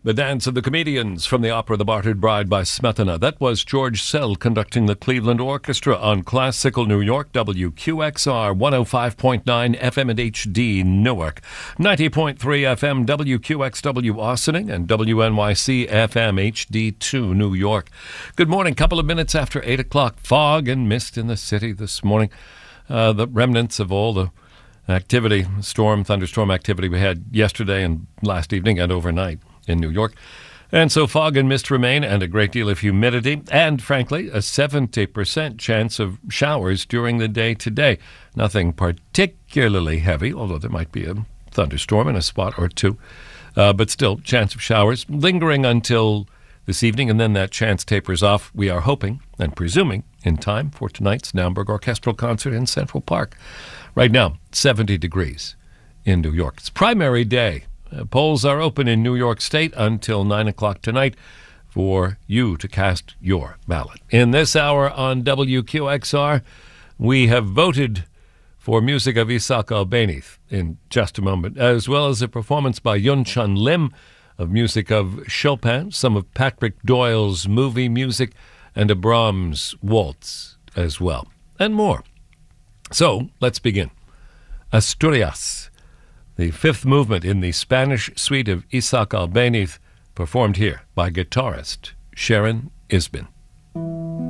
The Dance of the Comedians from the opera The Bartered Bride by Smetana. That was George Sell conducting the Cleveland Orchestra on Classical New York, WQXR 105.9 FM and HD Newark, 90.3 FM WQXW Austining, and WNYC FM HD2 New York. Good morning. Couple of minutes after 8 o'clock. Fog and mist in the city this morning. The remnants of all the activity, thunderstorm activity we had yesterday and last evening and overnight in New York. And so fog and mist remain, and a great deal of humidity, and frankly, a 70% chance of showers during the day today. Nothing particularly heavy, although there might be a thunderstorm in a spot or two. But still, chance of showers lingering until this evening, and then that chance tapers off, we are hoping and presuming, in time for tonight's Naumburg Orchestral Concert in Central Park. Right now, 70 degrees in New York. It's primary day. Polls are open in New York State until 9 o'clock tonight for you to cast your ballot. In this hour on WQXR, we have voted for music of Isaac Albéniz in just a moment, as well as a performance by Yun Chun Lim of music of Chopin, some of Patrick Doyle's movie music, and a Brahms waltz as well, and more. So, let's begin. Asturias, the fifth movement in the Spanish suite of Isaac Albéniz, performed here by guitarist Sharon Isbin.